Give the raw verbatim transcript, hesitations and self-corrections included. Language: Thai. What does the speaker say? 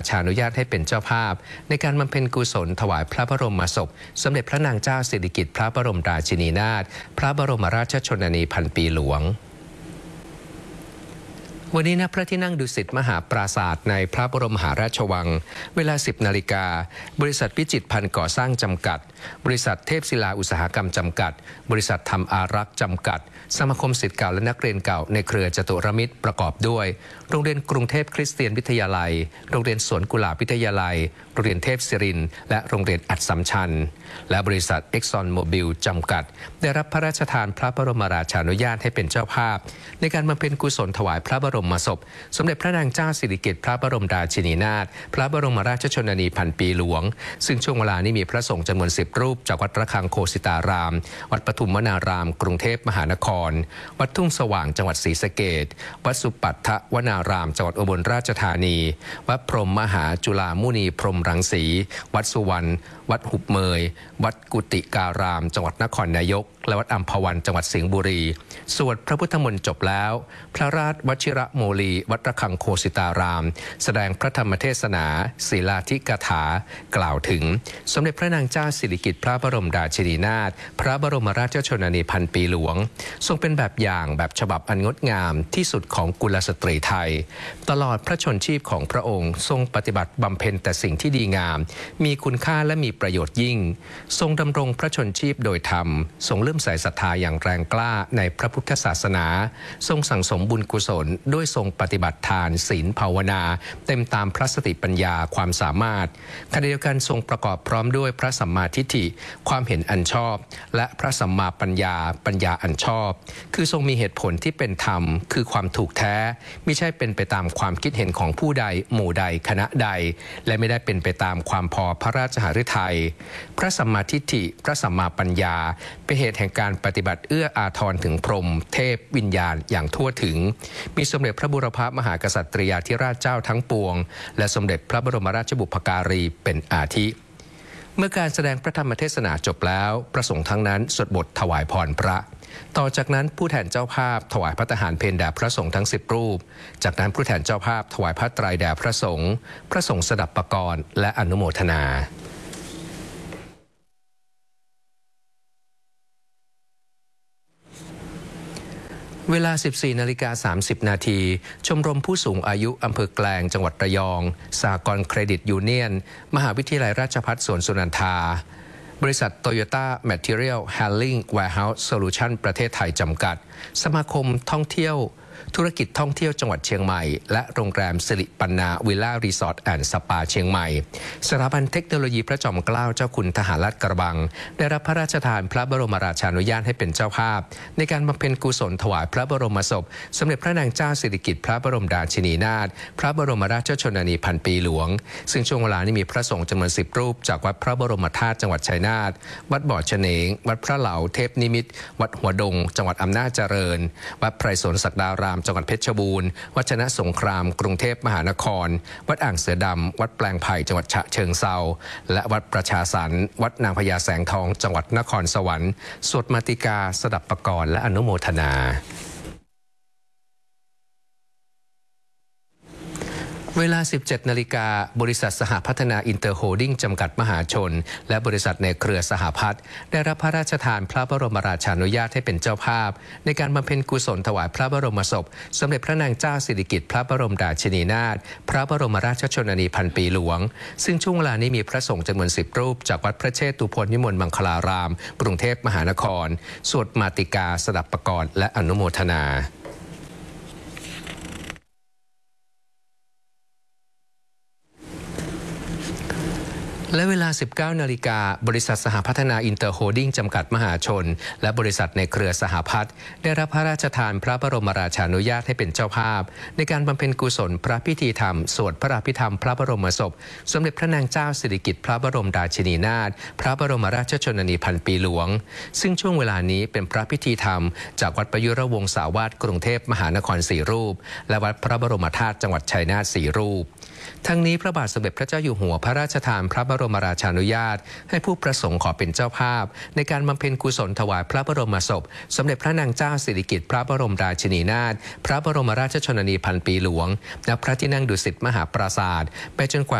ชานุญาตให้เป็นเจ้าภาพในการบำเพ็ญกุศลถวายพระบรมศพสมเด็จพระนางเจ้าสิริกิติ์พระบรมราชินีนาถพระบรมราชชนนีพันปีหลวงวันนี้ณพระที่นั่งดุสิตมหาปราสาทในพระบรมมหาราชวังเวลา สิบนาฬิกาบริษัทพิจิตรพันธ์ก่อสร้างจำกัดบริษัทเทพศิลาอุตสาหกรรมจำกัดบริษัทธรรมอารักษ์จำกัดสมาคมศิษย์เก่าและนักเรียนเก่าในเครือจตุรมิตรประกอบด้วยโรงเรียนกรุงเทพคริสเตียนวิทยาลัยโรงเรียนสวนกุหลาบวิทยาลัยโรงเรียนเทพศิรินทร์และโรงเรียนอัสสัมชัญและบริษัทเอ็กซอนโมบิลจำกัดได้รับพระราชทานพระบรมราชานุญาตให้เป็นเจ้าภาพในการบำเพ็ญกุศลถวายพระบรมศพสมเด็จพระนางเจ้าสิริกิติ์พระบรมราชินีนาถพระบรมราชชนนีพันปีหลวงซึ่งช่วงเวลานี้มีพระสงฆ์จำนวนสิบรูปจากวัดระฆังโคสิตารามวัดปทุมวนารามกรุงเทพมหานครวัดทุ่งสว่างจังหวัดศรีสะเกษวัดสุปัฏฐวนารามจังหวัดอุบลราชธานีวัดพรหมมหาจุฬามุนีพรหมรังสีวัดสุวรรณวัดหุบเมยวัดกุติการามจังหวัดนครนายกและวัดอัมพวันจังหวัดสิงห์บุรีสวดพระพุทธมนต์จบแล้วพระราชวชิระโมลีวัดระฆังโคสิตารามแสดงพระธรรมเทศนาศีลาธิกถากล่าวถึงสมเด็จพระนางเจ้าสิริกิติ์พระบรมราชินีนาถพระบรมราชชนนีพันปีหลวงทรงเป็นแบบอย่างแบบฉบับอันงดงามที่สุดของกุลสตรีไทยตลอดพระชนชีพของพระองค์ทรงปฏิบัติบำเพ็ญแต่สิ่งที่ดีงามมีคุณค่าและมีประโยชน์ยิ่งทรงดำรงพระชนชีพโดยธรรมทรงเลื่อมใสศรัทธาอย่างแรงกล้าในพระพุทธศาสนาทรงสั่งสมบุญกุศลด้วยทรงปฏิบัติทานศีลภาวนาเต็มตามพระสติปัญญาความสามารถขณะเดียวกันทรงประกอบพร้อมด้วยพระสัมมาทิฏฐิความเห็นอันชอบและพระสัมมาปัญญาปัญญาอันชอบคือทรงมีเหตุผลที่เป็นธรรมคือความถูกแท้ไม่ใช่เป็นไปตามความคิดเห็นของผู้ใดหมู่ใดคณะใดและไม่ได้เป็นไปตามความพอพระราชหฤทัยพระสัมมาทิฏฐิพระสัมมาปัญญาเป็นเหตุแห่งการปฏิบัติเอื้ออาทรถึงพรหมเทพวิญญาณอย่างทั่วถึงมีสมเด็จพระบุรพมหากษัตริยาธิราชเจ้าทั้งปวงและสมเด็จพระบรมราชบุพการีเป็นอาทิเมื่อการแสดงพระธรรมเทศนาจบแล้วพระสงฆ์ทั้งนั้นสวดบทถวายพรพระต่อจากนั้นผู้แทนเจ้าภาพถวายพระทหารเพลแด่พระสงฆ์ทั้งสิบรูปจากนั้นผู้แทนเจ้าภาพถวายพระไตรแด่พระสงฆ์พระสงฆ์สดับปกรณ์และอนุโมทนาเวลา สิบสี่นาฬิกาสามสิบนาทีชมรมผู้สูงอายุอำเภอแกลงจังหวัดระยองสหกรณ์เครดิตยูเนียนมหาวิทยาลัยราชภัฏสวนสุนันทาบริษัท Toyota Material Handling Warehouse Solution ประเทศไทยจำกัดสมาคมท่องเที่ยวธุรกิจท่องเที่ยวจังหวัดเชียงใหม่และโรงแรมสิริปันนาวิลล่ารีสอร์ทแอนด์สปาเชียงใหม่สถาบันเทคโนโลยีพระจอมเกล้าเจ้าคุณทหารลาดกระบังได้รับพระราชทานพระบรมราชานุญาตให้เป็นเจ้าภาพในการบำเพ็ญกุศลถวายพระบรมศพสมเด็จพระนางเจ้าสิริกิติ์พระบรมราชินีนาถพระบรมราชชนนีพันปีหลวงซึ่งช่วงเวลานี้มีพระสงฆ์จำนวนสิบรูปจากวัดพระบรมธาตุจังหวัดชัยนาทวัดบ่อเฉนงวัดพระเหลาเทพนิมิตรวัดหัวดงจังหวัดอำนาจเจริญวัดไพรสนศักดารามจังหวัดเพชรบูรณ์วัดชนะสงครามกรุงเทพมหานครวัดอ่างเสือดำวัดแปลงไผ่จังหวัดฉะเชิงเทราและวัดประชาสรรค์วัดนางพญาแสงทองจังหวัดนครสวรรค์สวดมาติกาสดับปกรณ์และอนุโมทนาเวลา สิบเจ็ดนาฬิกาบริษัทสหพัฒนาอินเตอร์โฮลดิ้งจำกัดมหาชนและบริษัทในเครือสหพัฒน์ได้รับพระราชทานพระบรมราชานุญาตให้เป็นเจ้าภาพในการบำเพ็ญกุศลถวายพระบรมศพสมเด็จพระนางเจ้าสิริกิติ์พระบรมราชินีนาถพระบรมราชชนนีพันปีหลวงซึ่งช่วงเวลานี้มีพระสงฆ์จำนวนสิบรูปจากวัดพระเชตุพนวิมลมังคลารามกรุงเทพมหานครสวดมาติกาสดับปกรณ์และอนุโมทนาและเวลา สิบเก้านาฬิกาบริษัทสหพัฒนาอินเตอร์โฮลดิ้งจำกัดมหาชนและบริษัทในเครือสหพัฒน์ได้รับพระราชทานพระบรมราชานุญาตให้เป็นเจ้าภาพในการบำเพ็ญกุศลพระพิธีธรรมสวดพระอภิธรรมพระบรมศพสมเด็จพระนางเจ้าสิริกิติ์พระบรมราชินีนาถพระบรมราชชนนีพันปีหลวงซึ่งช่วงเวลานี้เป็นพระพิธีธรรมจากวัดประยุรวงศาวาสกรุงเทพมหานครสี่รูปและวัดพระบรมธาตุจังหวัดชัยนาทสี่รูปทั้งนี้พระบาทสมเด็จพระเจ้าอยู่หัวพระราชทานพระบรมราชานุญาตให้ผู้ประสงค์ขอเป็นเจ้าภาพในการบำเพ็ญกุศลถวายพระบรมศพสมเด็จพระนางเจ้าสิริกิติ์พระบรมราชินีนาถพระบรมราชชนนีพันปีหลวงณพระที่นั่งดุสิตมหาปราสาทไปจนกว่า